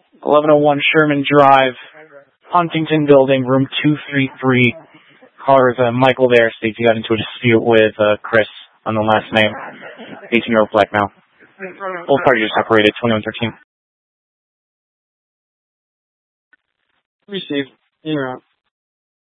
1101 Sherman Drive, Huntington Building, room 233. Caller is Michael there. States he got into a dispute with Chris on the last name. 18-year-old black male. Both parties are separated, 2113. Received. In or out.